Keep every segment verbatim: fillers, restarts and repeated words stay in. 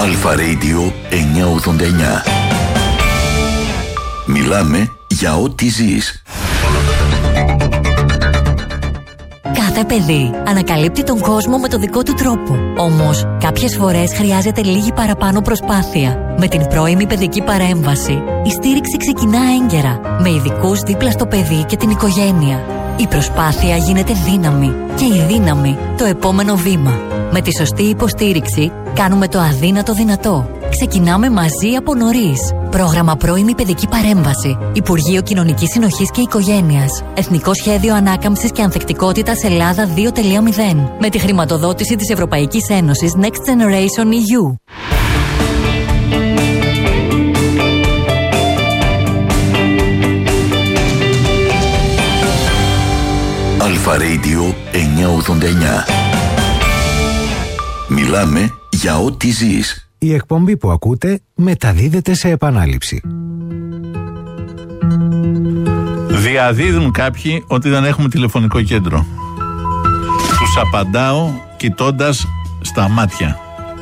Αλφα Radio εννιακόσια ογδόντα εννιά. Μιλάμε για ό,τι ζεις. Κάθε παιδί ανακαλύπτει τον κόσμο με το δικό του τρόπο. Όμως, κάποιες φορές χρειάζεται λίγη παραπάνω προσπάθεια. Με την πρώιμη παιδική παρέμβαση, η στήριξη ξεκινά έγκαιρα, με ειδικούς δίπλα στο παιδί και την οικογένεια. Η προσπάθεια γίνεται δύναμη και η δύναμη το επόμενο βήμα. Με τη σωστή υποστήριξη, κάνουμε το αδύνατο δυνατό. Ξεκινάμε μαζί από νωρίς. Πρόγραμμα πρώιμη παιδική παρέμβαση. Υπουργείο Κοινωνικής Συνοχής και Οικογένειας. Εθνικό Σχέδιο Ανάκαμψης και Ανθεκτικότητας Ελλάδα δύο κόμμα μηδέν. Με τη χρηματοδότηση της Ευρωπαϊκής Ένωσης Next Generation ι γιου. Αλφα Radio εννιακόσια ογδόντα εννιά. Μιλάμε για ό,τι ζεις. Η εκπομπή που ακούτε μεταδίδεται σε επανάληψη. Διαδίδουν κάποιοι ότι δεν έχουμε τηλεφωνικό κέντρο. Τους απαντάω κοιτώντας στα μάτια.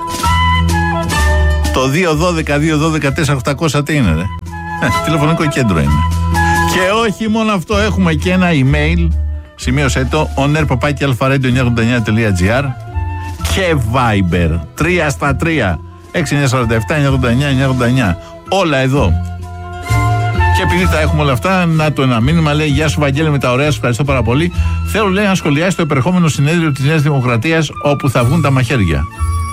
Το δύο ένα δύο δύο ένα τέσσερα οκτακόσια τι είναι, ρε? Τηλεφωνικό κέντρο είναι. Και όχι μόνο αυτό, έχουμε και ένα email. Σημείωσέ το, onair παπάκι αλφα-radio εννιακόσια ογδόντα εννιά τελεία τζι άρ και Viber τρία στα τρία έξι εννιά τέσσερα επτά εννιακόσια ογδόντα εννιά εννιακόσια ογδόντα εννιά. Όλα εδώ. Και επειδή τα έχουμε όλα αυτά, να το ένα μήνυμα λέει: Γεια σου, Βαγγέλη, με τα ωραία σου, ευχαριστώ πάρα πολύ. Θέλω, λέει, να σχολιάσει το επερχόμενο συνέδριο της Νέας Δημοκρατίας όπου θα βγουν τα μαχαίρια.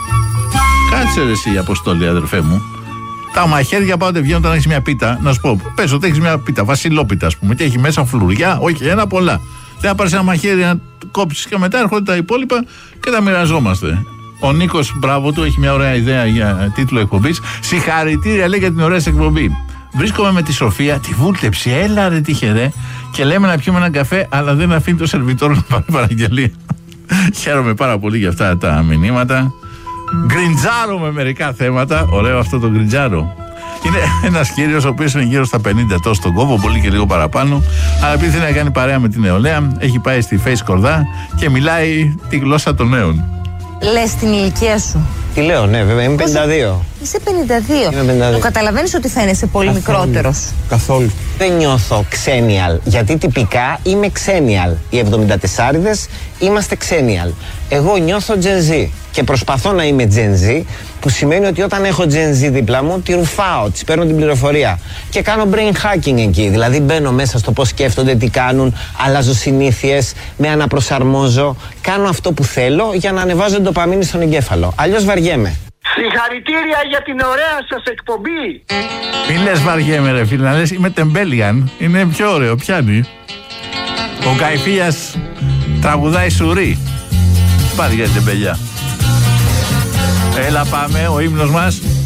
Κάτσε ρε εσύ, Αποστόλη, αδερφέ μου. Τα μαχαίρια πάντοτε βγαίνουν όταν έχεις μια πίτα. Να σου πω, πες ότι έχεις μια πίτα, βασιλόπιτα, ας πούμε, και έχει μέσα φλουριά, όχι ένα, πολλά. Δεν θα πάρεις ένα μαχαίρι να κόψεις και μετά έρχονται τα υπόλοιπα και τα μοιραζόμαστε. Ο Νίκος, μπράβο του, έχει μια ωραία ιδέα για τίτλο εκπομπής. Συγχαρητήρια, λέει, για την ωραία εκπομπή. Βρίσκομαι με τη Σοφία, τη βούλτεψη, έλα ρε τυχερέ, και λέμε να πιούμε έναν καφέ, αλλά δεν αφήνει το σερβιτόρο να πάρει παραγγελία. Χαίρομαι πάρα πολύ για αυτά τα μηνύματα. Γκριντζάρω με μερικά θέματα. Ωραίο αυτό το γκριντζάρο. Είναι ένας κύριος ο οποίος είναι γύρω στα πενήντα τόσο στον κόβο, πολύ και λίγο παραπάνω. Αλλά επειδή θέλει να κάνει παρέα με την νεολαία, έχει πάει στη Face Κορδά και μιλάει τη γλώσσα των νέων. Λες την ηλικία σου? Τι λέω, ναι, βέβαια, είμαι πενήντα δύο. Είσαι πενήντα δύο. Είμαι πενήντα δύο. Το καταλαβαίνεις ότι θα είσαι πολύ Καθόλου. μικρότερος. Καθόλου. Δεν νιώθω ξένιαλ, γιατί τυπικά είμαι ξένιαλ. Οι εβδομηντατεσσάριδες είμαστε ξένιαλ. Εγώ νιώθω Gen Z και προσπαθώ να είμαι Gen Z, που σημαίνει ότι όταν έχω Gen Z δίπλα μου, τη ρουφάω, της παίρνω την πληροφορία και κάνω brain hacking εκεί. Δηλαδή μπαίνω μέσα στο πώς σκέφτονται, τι κάνουν, αλλάζω συνήθειες, με αναπροσαρμόζω, κάνω αυτό που θέλω για να ανεβάζω ντοπαμίνη στον εγκέφαλο. Αλλιώς βαριέμαι. Συγχαρητήρια για την ωραία σας εκπομπή. Μη λες βαριέμαι ρε φίλε, να λες είμαι τεμπέλιαν. Είναι πιο ωραίο, πιάνει. Ο Καϊφίας τραγουδάει σουρί. Πάρει για την τεμπελιά. Έλα πάμε, ο ύμνος μας.